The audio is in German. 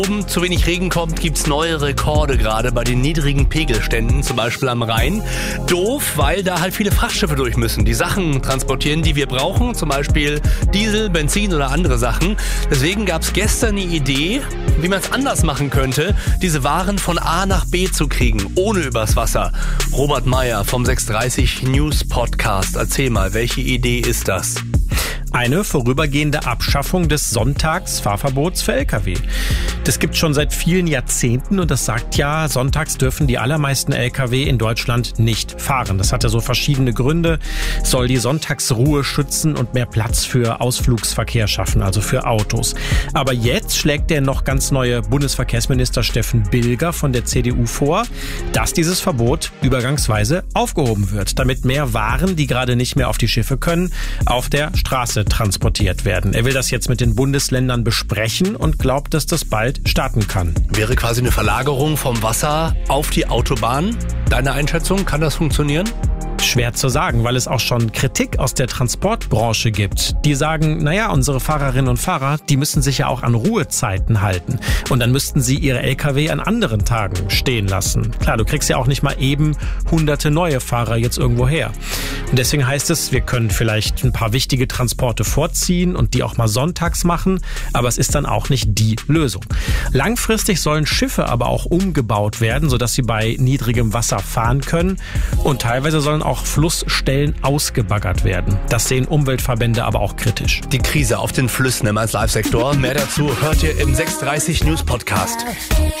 Oben zu wenig Regen kommt, gibt's neue Rekorde gerade bei den niedrigen Pegelständen, zum Beispiel am Rhein. Doof, weil da halt viele Frachtschiffe durch müssen, die Sachen transportieren, die wir brauchen, zum Beispiel Diesel, Benzin oder andere Sachen. Deswegen gab's gestern eine Idee, wie man es anders machen könnte, diese Waren von A nach B zu kriegen, ohne übers Wasser. Robert Meyer vom 630 News Podcast. Erzähl mal, welche Idee ist das? Eine vorübergehende Abschaffung des Sonntagsfahrverbots für Lkw. Das gibt schon seit vielen Jahrzehnten und das sagt ja, sonntags dürfen die allermeisten Lkw in Deutschland nicht fahren. Das hat ja so verschiedene Gründe, soll die Sonntagsruhe schützen und mehr Platz für Ausflugsverkehr schaffen, also für Autos. Aber jetzt schlägt der noch ganz neue Bundesverkehrsminister Steffen Bilger von der CDU vor, dass dieses Verbot übergangsweise aufgehoben wird, damit mehr Waren, die gerade nicht mehr auf die Schiffe können, auf der Straße transportiert werden. Er will das jetzt mit den Bundesländern besprechen und glaubt, dass das bald starten kann. Wäre quasi eine Verlagerung vom Wasser auf die Autobahn. Deine Einschätzung, kann das funktionieren? Schwer zu sagen, weil es auch schon Kritik aus der Transportbranche gibt. Die sagen, naja, unsere Fahrerinnen und Fahrer, die müssen sich ja auch an Ruhezeiten halten. Und dann müssten sie ihre Lkw an anderen Tagen stehen lassen. Klar, du kriegst ja auch nicht mal eben hunderte neue Fahrer jetzt irgendwo her. Und deswegen heißt es, wir können vielleicht ein paar wichtige Transporte vorziehen und die auch mal sonntags machen, aber es ist dann auch nicht die Lösung. Langfristig sollen Schiffe aber auch umgebaut werden, sodass sie bei niedrigem Wasser fahren können und teilweise sollen auch Flussstellen ausgebaggert werden. Das sehen Umweltverbände aber auch kritisch. Die Krise auf den Flüssen im Live-Sektor. Mehr dazu hört ihr im 630 News Podcast.